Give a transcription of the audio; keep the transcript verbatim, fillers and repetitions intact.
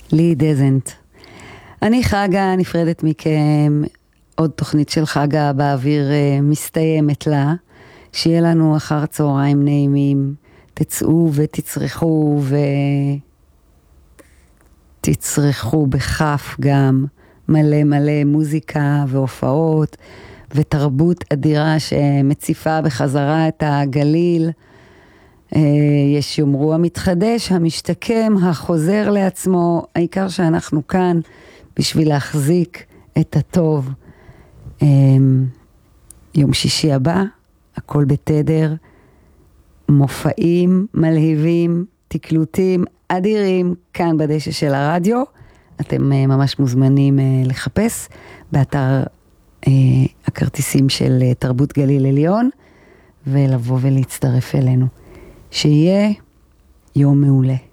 לי דזנט. אני חגה, נפרדת מכם, עוד תוכנית של חגה באוויר מסתיימת לה, שיהיה לנו אחר צהריים נעימים, תצאו ותצרכו ותצרכו בכף גם מלא מלא מוזיקה והופעות ותרבות אדירה שמציפה בחזרה את הגליל. יש יאמרו המתחדש, המשתקם, החוזר לעצמו, העיקר שאנחנו כאן בשביל להחזיק את הטוב. יום שישי הבא, הכל בתדר, מופעים מלהיבים, תקלוטים אדירים, כאן בדשא של הרדיו. אתם ממש מוזמנים לחפש באתר הכרטיסים של תרבות גליל עליון, ולבוא ולהצטרף אלינו. שיהיה יום מעולה.